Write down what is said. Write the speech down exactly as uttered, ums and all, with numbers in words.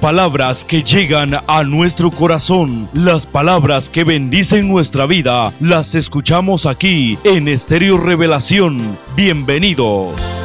palabras que llegan a nuestro corazón, las palabras que bendicen nuestra vida, las escuchamos aquí en Estéreo Revelación. Bienvenidos.